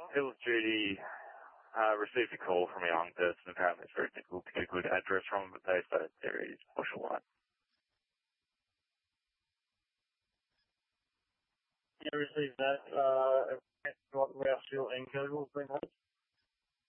Hills Duty received a call from a young person. Apparently it's very difficult to get a good address from him, but they said there is Bushel Light. You received that, what Rouse Hill and Google's been had?